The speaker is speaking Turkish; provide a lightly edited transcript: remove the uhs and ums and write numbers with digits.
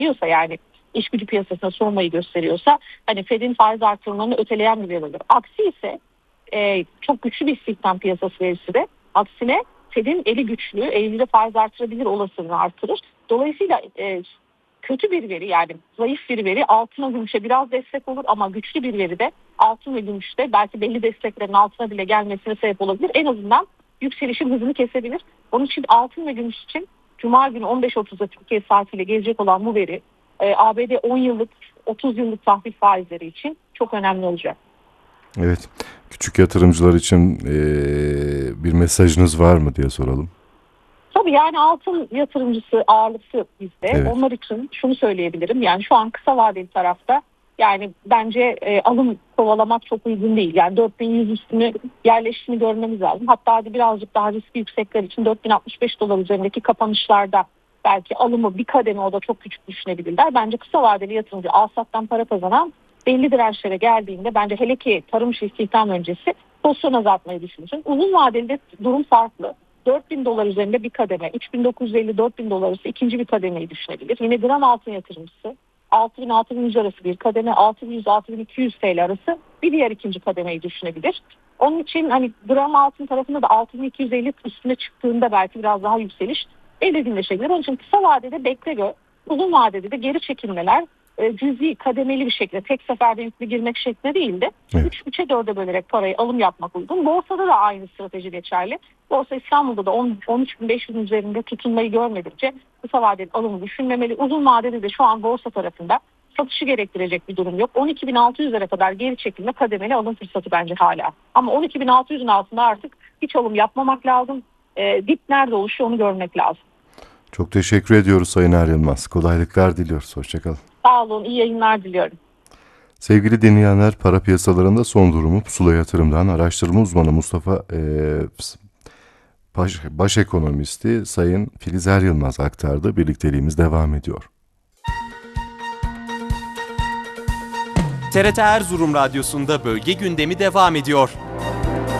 gösteriyorsa, yani iş gücü piyasasına soğumayı gösteriyorsa, hani Fed'in faiz artırımlarını öteleyen bir veri olur. Aksi ise çok güçlü bir istihdam piyasası verisi de aksine Fed'in eli güçlü, Eylül'de faiz artırabilir olasılığını artırır. Dolayısıyla kötü bir veri, yani zayıf bir veri altına, gümüşe biraz destek olur ama güçlü bir veri de altın ve gümüşte belki belli desteklerin altına bile gelmesine sebep olabilir. En azından yükselişin hızını kesebilir. Onun için altın ve gümüş için Cuma günü 15.30'da Türkiye saatiyle gelecek olan bu veri ABD 10 yıllık, 30 yıllık tahvil faizleri için çok önemli olacak. Evet. Küçük yatırımcılar için bir mesajınız var mı diye soralım. Tabii, yani altın yatırımcısı ağırlıklı bizde. Evet. Onlar için şunu söyleyebilirim. Yani şu an kısa vadeli tarafta, yani bence alım kovalamak çok uygun değil. Yani 4100 üstünü yerleştiğini görmemiz lazım. Hatta hadi birazcık daha riski yüksekler için 4065 dolar üzerindeki kapanışlarda belki alımı bir kademe, o da çok küçük düşünebilirler. Bence kısa vadeli yatırımcı alsattan para kazanan belli dirençlere geldiğinde, bence hele ki tarım işi istihdam öncesi pozisyon azaltmayı düşünsün. Uzun vadeli durum farklı. 4.000 dolar üzerinde bir kademe, 3.950-4.000 dolar arası ikinci bir kademeyi düşünebilir. Yine gram altın yatırımcısı 6.000-6.100 arası bir kademe, 6.100-6.200 TL arası bir diğer ikinci kademeyi düşünebilir. Onun için hani gram altın tarafında da 6.250 üstüne çıktığında belki biraz daha yükseliş belirginleşebilir. Onun için kısa vadede bekle gör, uzun vadede de geri çekilmeler cüzi, kademeli bir şekilde, tek seferde yüklü girmek şeklinde değil de Evet. 3'e 4'e bölerek parayı alım yapmak uygun. Borsada da aynı strateji geçerli. Borsa İstanbul'da da 13.500 üzerinde tutunmayı görmedikçe kısa vadeli alımı düşünmemeli. Uzun vadede de şu an borsa tarafında satışı gerektirecek bir durum yok. 12.600'lere kadar geri çekilme kademeli alım fırsatı bence hala. Ama 12.600'ün altında artık hiç alım yapmamak lazım. Dip nerede oluşuyor onu görmek lazım. Çok teşekkür ediyoruz Sayın Er Yılmaz. Kolaylıklar diliyoruz. Hoşçakalın. Sağ olun, iyi yayınlar diliyorum. Sevgili dinleyenler, para piyasalarında son durumu Pusula Yatırım'dan araştırma uzmanı Mustafa baş ekonomisti Sayın Filiz Er Yılmaz aktardı. Birlikteliğimiz devam ediyor. TRT Erzurum Radyosu'nda bölge gündemi devam ediyor.